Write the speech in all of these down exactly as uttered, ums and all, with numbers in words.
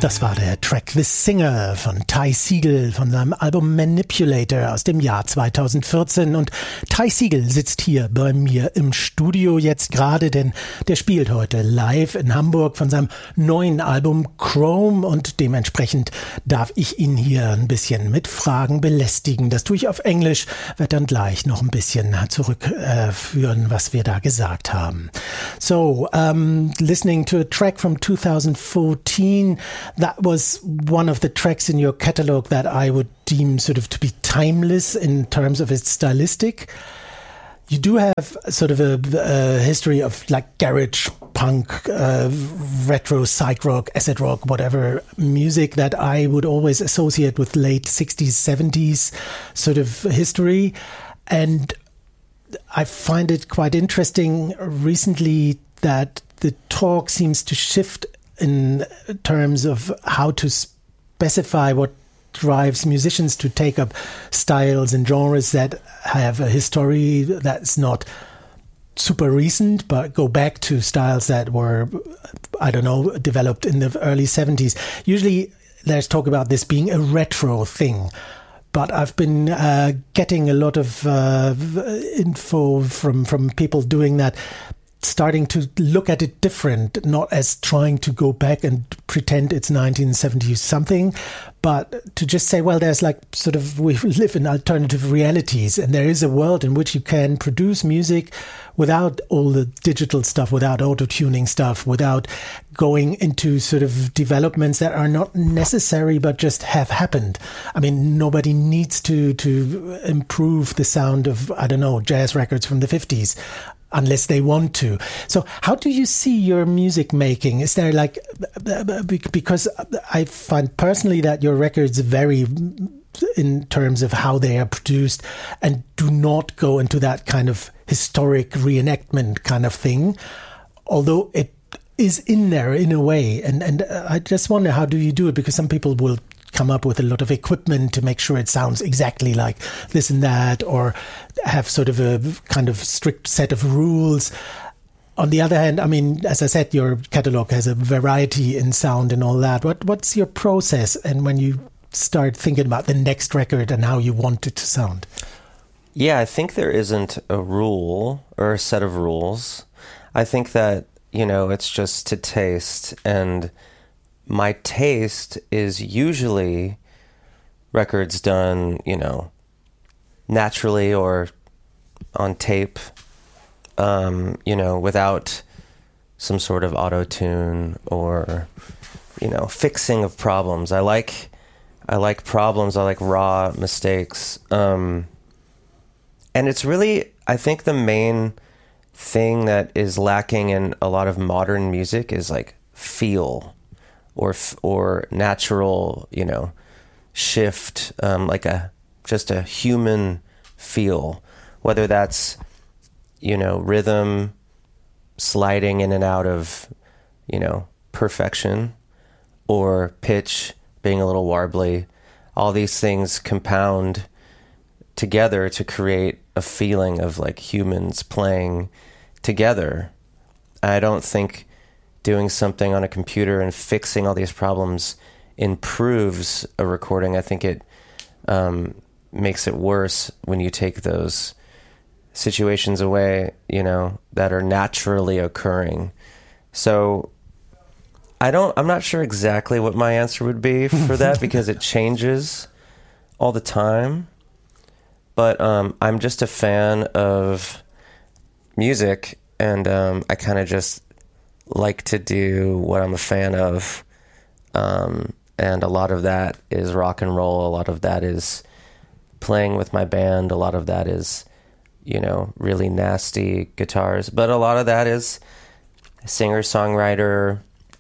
Das war der Track The Singer von Ty Segall von seinem Album Manipulator aus dem Jahr zweitausendvierzehn. Und Ty Segall sitzt hier bei mir im Studio jetzt gerade, denn der spielt heute live in Hamburg von seinem neuen Album Chrome und dementsprechend darf ich ihn hier ein bisschen mit Fragen belästigen. Das tue ich auf Englisch, werde dann gleich noch ein bisschen zurückführen, äh, was wir da gesagt haben. So, um, listening to a track from two thousand fourteen, that was one of the tracks in your catalog that I would deem sort of to be timeless in terms of its stylistic. You do have sort of a, a history of like garage punk, uh, retro, psych rock, acid rock, whatever music that I would always associate with late sixties, seventies sort of history. And I find it quite interesting recently that the talk seems to shift in terms of how to specify what drives musicians to take up styles and genres that have a history that's not super recent, but go back to styles that were, I don't know, developed in the early seventies. Usually there's talk about this being a retro thing. But I've been uh, getting a lot of uh, info from, from people doing that, starting to look at it different, not as trying to go back and pretend it's nineteen seventy something, but to just say, well, there's like sort of, we live in alternative realities and there is a world in which you can produce music without all the digital stuff, without auto-tuning stuff, without going into sort of developments that are not necessary but just have happened. I mean, nobody needs to to improve the sound of, I don't know, jazz records from the fifties. Unless they want to. So how do you see your music making? Is there like, because I find personally that your records vary in terms of how they are produced and do not go into that kind of historic reenactment kind of thing, although it is in there in a way. And, and I just wonder, how do you do it? Because some people will come up with a lot of equipment to make sure it sounds exactly like this and that, or have sort of a kind of strict set of rules. On the other hand, I mean, as I said, your catalog has a variety in sound and all that. What what's your process, and when you start thinking about the next record and how you want it to sound? Yeah, I think there isn't a rule or a set of rules. I think that, you know, it's just to taste, and my taste is usually records done, you know, naturally or on tape, um, you know, without some sort of auto-tune or, you know, fixing of problems. I like, I like problems. I like raw mistakes. Um, and it's really, I think the main thing that is lacking in a lot of modern music is like feel. Or or natural, you know, shift, um, like a just a human feel, whether that's, you know, rhythm sliding in and out of, you know, perfection, or pitch being a little warbly. All these things compound together to create a feeling of like humans playing together. I don't think doing something on a computer and fixing all these problems improves a recording. I think it um, makes it worse when you take those situations away, you know, that are naturally occurring. So I don't, I'm not sure exactly what my answer would be for that because it changes all the time. But um, I'm just a fan of music, and um, I kind of just like to do what I'm a fan of, um, and a lot of that is rock and roll, a lot of that is playing with my band, a lot of that is, you know, really nasty guitars, but a lot of that is singer-songwriter,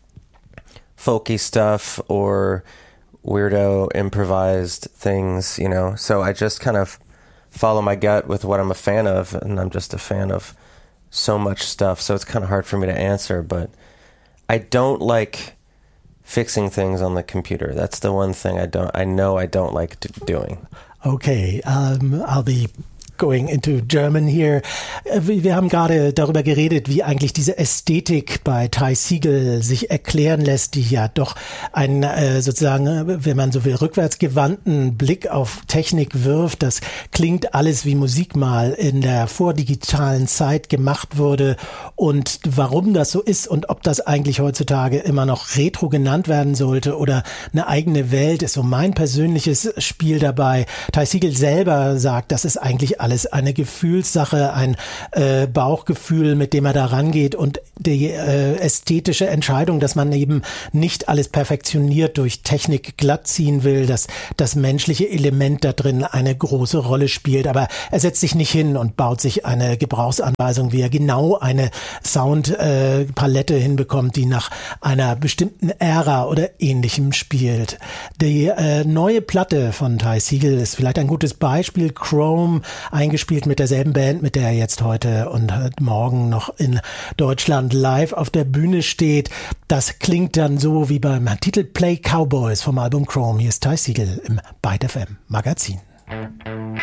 folky stuff, or weirdo improvised things, you know. So I just kind of follow my gut with what I'm a fan of, and I'm just a fan of so much stuff, so it's kind of hard for me to answer. But I don't like fixing things on the computer. That's the one thing I don't, I know I don't like do- doing. Okay, um, I'll be going into German here. Wir haben gerade darüber geredet, wie eigentlich diese Ästhetik bei Ty Segall sich erklären lässt, die ja doch einen äh, sozusagen, wenn man so will, rückwärtsgewandten Blick auf Technik wirft. Das klingt alles wie Musik mal in der vordigitalen Zeit gemacht wurde, und warum das so ist und ob das eigentlich heutzutage immer noch Retro genannt werden sollte oder eine eigene Welt, ist so mein persönliches Spiel dabei. Ty Segall selber sagt, das ist eigentlich alles eine Gefühlssache, ein äh, Bauchgefühl, mit dem er da rangeht, und die äh, ästhetische Entscheidung, dass man eben nicht alles perfektioniert durch Technik glatt ziehen will, dass das menschliche Element da drin eine große Rolle spielt. Aber er setzt sich nicht hin und baut sich eine Gebrauchsanweisung, wie er genau eine Soundpalette äh, hinbekommt, die nach einer bestimmten Ära oder ähnlichem spielt. Die äh, neue Platte von Ty Segall ist vielleicht ein gutes Beispiel. Chrome, eingespielt mit derselben Band, mit der er jetzt heute und morgen noch in Deutschland live auf der Bühne steht. Das klingt dann so wie beim Titel Play Cowboys vom Album Chrome. Hier ist Ty Segall im Byte F M Magazin.